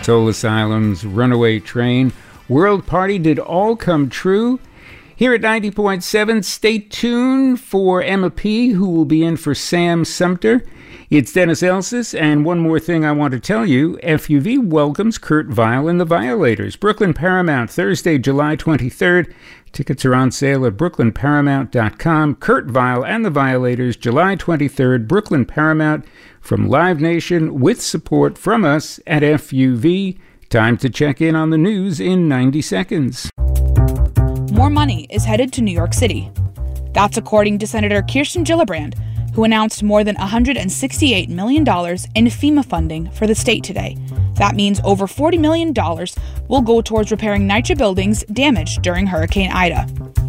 mental asylums, runaway train, world party did all come true. Here at 90.7, stay tuned for Emma P., who will be in for Sam Sumter. It's Dennis Elsis, and one more thing I want to tell you. FUV welcomes Kurt Vile and the Violators. Brooklyn Paramount, Thursday, July 23rd. Tickets are on sale at brooklynparamount.com. Kurt Vile and the Violators, July 23rd, Brooklyn Paramount, from Live Nation, with support from us at FUV. Time to check in on the news in 90 seconds. More money is headed to New York City. That's according to Senator Kirsten Gillibrand, who announced more than $168 million in FEMA funding for the state today. That means over $40 million will go towards repairing NYCHA buildings damaged during Hurricane Ida.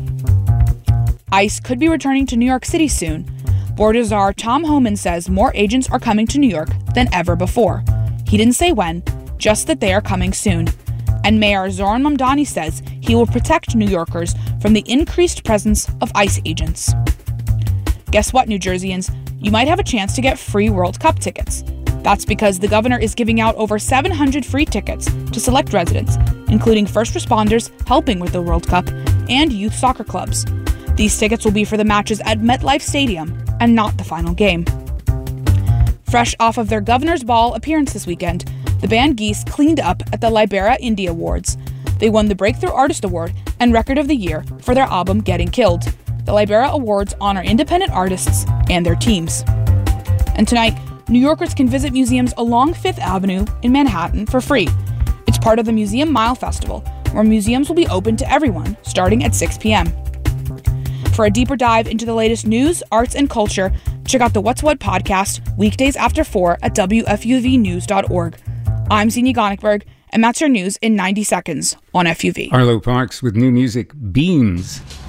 ICE could be returning to New York City soon. Border czar Tom Homan says more agents are coming to New York than ever before. He didn't say when, just that they are coming soon. And Mayor Zoran Mamdani says he will protect New Yorkers from the increased presence of ICE agents. Guess what, New Jerseyans? You might have a chance to get free World Cup tickets. That's because the governor is giving out over 700 free tickets to select residents, including first responders helping with the World Cup and youth soccer clubs. These tickets will be for the matches at MetLife Stadium and not the final game. Fresh off of their Governor's Ball appearance this weekend, the band Geese cleaned up at the Libera Indie Awards. They won the Breakthrough Artist Award and Record of the Year for their album Getting Killed. The Libera Awards honor independent artists and their teams. And tonight, New Yorkers can visit museums along 5th Avenue in Manhattan for free. It's part of the Museum Mile Festival, where museums will be open to everyone starting at 6 p.m. For a deeper dive into the latest news, arts, and culture, check out the What's What podcast weekdays after 4 at WFUVnews.org. I'm Zenia Gonickberg, and that's your news in 90 seconds on FUV. Arlo Parks with new music, Beams.